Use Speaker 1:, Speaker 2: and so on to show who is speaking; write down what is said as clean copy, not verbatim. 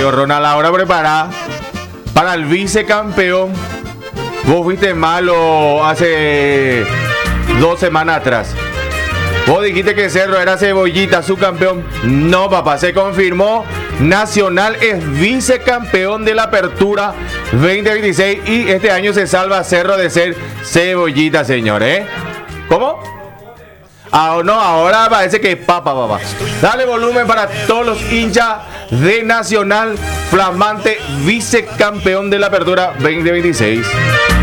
Speaker 1: Digo, Ronald, ahora prepara para el vicecampeón. Vos fuiste malo hace 2 semanas atrás. Vos dijiste que Cerro era Cebollita, su campeón. No, papá, se confirmó. Nacional es vicecampeón de la Apertura 2026 y este año se salva Cerro de ser Cebollita, señor, ¿eh? ¿Cómo? Ah, no, ahora parece que es papá. Dale volumen para todos los hinchas de Nacional, flamante vicecampeón de la Apertura 2026.